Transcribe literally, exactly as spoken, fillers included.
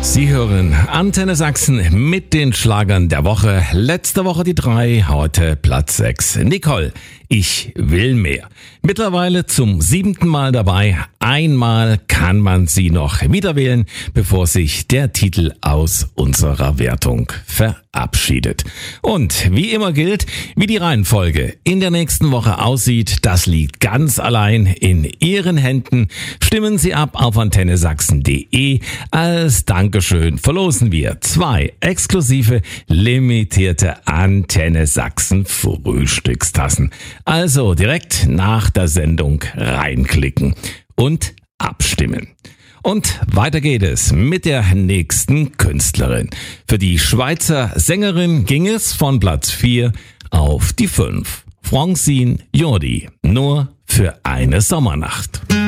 Sie hören Antenne Sachsen mit den Schlagern der Woche. Letzte Woche die drei, heute Platz sechs. Nicole, ich will mehr. Mittlerweile zum siebten Mal dabei. Einmal kann man sie noch wiederwählen, bevor sich der Titel aus unserer Wertung verabschiedet. Und wie immer gilt, wie die Reihenfolge in der nächsten Woche aussieht, das liegt ganz allein in Ihren Händen. Stimmen Sie ab auf antenne sachsen punkt de. Als Dankeschön verlosen wir zwei exklusive, limitierte Antenne Sachsen Frühstückstassen. Also direkt nach der Sendung reinklicken und abstimmen. Und weiter geht es mit der nächsten Künstlerin. Für die Schweizer Sängerin ging es von Platz vier auf die fünf. Francine Jordi, nur für eine Sommernacht.